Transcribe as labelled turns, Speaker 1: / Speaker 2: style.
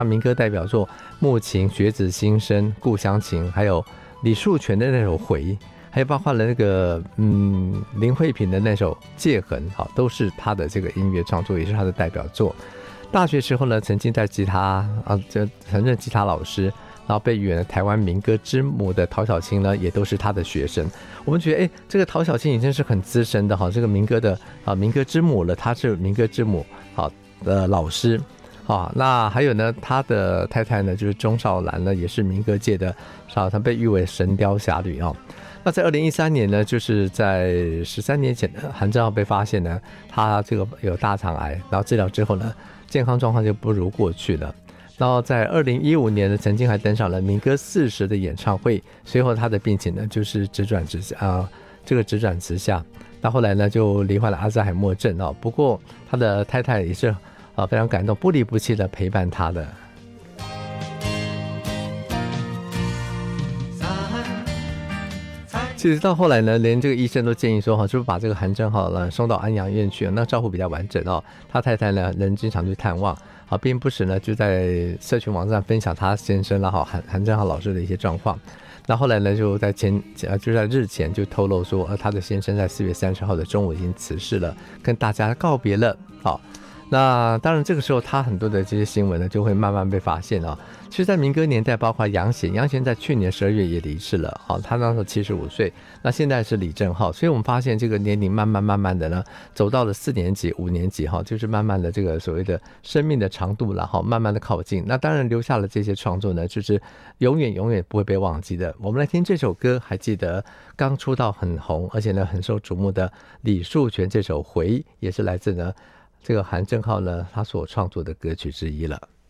Speaker 1: 民歌代表作《暮晴》《学子心声》《故乡情》，还有李树泉的那首《回》，还有包括了那个林慧萍的那首《界痕》，都是他的这个音乐创作，也是他的代表作。大学时候呢，曾经在吉他就曾任吉他老师，然后被誉为台湾民歌之母的陶晓清呢，也都是他的学生。我们觉得，这个陶晓清已经是很资深的这个民歌的民歌之母了，她是民歌之母的老师。那还有呢，他的太太呢，就是钟少兰呢，也是民歌界的，她被誉为神雕侠侣那在2013年呢，就是在13年前，韩正浩被发现呢，他这个有大肠癌，然后治疗之后呢，健康状况就不如过去了。然后在2015年呢，曾经还登上了民歌40的演唱会，随后他的病情呢，就是直转直下。那后来呢，就罹患了阿兹海默症不过他的太太也是非常感动，不离不弃的陪伴他的。其实到后来呢，连这个医生都建议说是不是把这个韩正浩呢送到安养院去，那照顾比较完整他太太呢人经常去探望并不时呢就在社群网站分享他先生韩正浩老师的一些状况。那后来呢就在日前就透露说他的先生在4月30号的中午已经辞世了，跟大家告别了那当然这个时候他很多的这些新闻呢就会慢慢被发现其实在民歌年代，包括杨贤在去年12月也离世了他那时候75岁，那现在是李正浩，所以我们发现这个年龄慢慢的呢走到了4年级5年级就是慢慢的这个所谓的生命的长度了慢慢的靠近。那当然留下了这些创作呢，就是永远不会被忘记的。我们来听这首歌，还记得刚出道很红而且呢很受瞩目的李树泉这首《回》，也是来自呢这个韩正浩呢他所创作的歌曲之一了。